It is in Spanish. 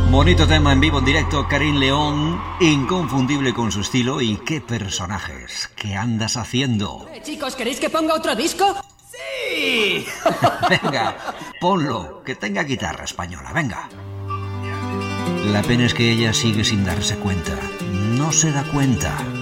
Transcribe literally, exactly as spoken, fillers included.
Bonito tema en vivo, en directo, Karim León, inconfundible con su estilo. Y qué personajes, ¿qué andas haciendo? Eh, chicos, ¿queréis que ponga otro disco? ¡Sí! Venga, ponlo, que tenga guitarra española, venga. La pena es que ella sigue sin darse cuenta, no se da cuenta.